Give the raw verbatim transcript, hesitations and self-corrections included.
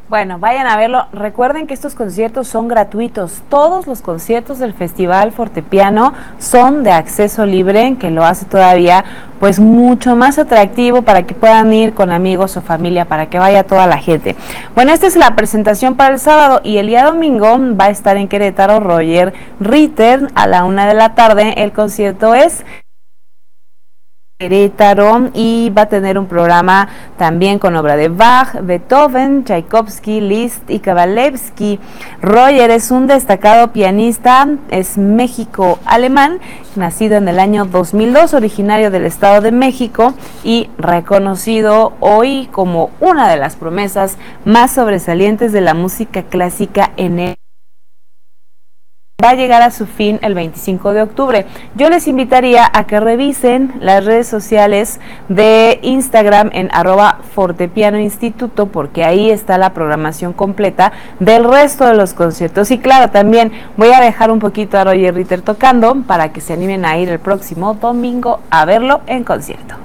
Bueno, vayan a verlo. Recuerden que estos conciertos son gratuitos. Todos los conciertos del Festival Fortepiano son de acceso libre, que lo hace todavía pues mucho más atractivo para que puedan ir con amigos o familia, para que vaya toda la gente. Bueno, esta es la presentación para el sábado, y el día domingo va a estar en Querétaro Roger Ritter a la una de la tarde. El concierto es Querétaro y va a tener un programa también con obra de Bach, Beethoven, Tchaikovsky, Liszt y Kabalevsky. Roger es un destacado pianista, es México-alemán, nacido en el año dos mil dos, originario del Estado de México y reconocido hoy como una de las promesas más sobresalientes de la música clásica en el va a llegar a su fin el veinticinco de octubre. Yo les invitaría a que revisen las redes sociales de Instagram en arroba Fortepiano Instituto, porque ahí está la programación completa del resto de los conciertos. Y claro, también voy a dejar un poquito a Roger Ritter tocando para que se animen a ir el próximo domingo a verlo en concierto.